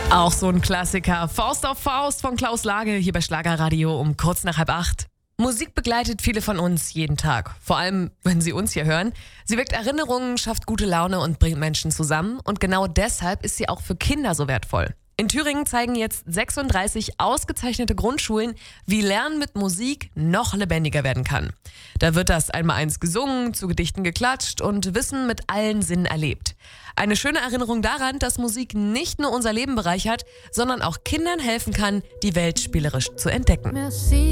Auch so ein Klassiker. Faust auf Faust von Klaus Lage hier bei Schlagerradio um kurz nach 7:30. Musik begleitet viele von uns jeden Tag. Vor allem, wenn sie uns hier hören. Sie weckt Erinnerungen, schafft gute Laune und bringt Menschen zusammen. Und genau deshalb ist sie auch für Kinder so wertvoll. In Thüringen zeigen jetzt 36 ausgezeichnete Grundschulen, wie Lernen mit Musik noch lebendiger werden kann. Da wird das Einmaleins gesungen, zu Gedichten geklatscht und Wissen mit allen Sinnen erlebt. Eine schöne Erinnerung daran, dass Musik nicht nur unser Leben bereichert, sondern auch Kindern helfen kann, die Welt spielerisch zu entdecken. Merci.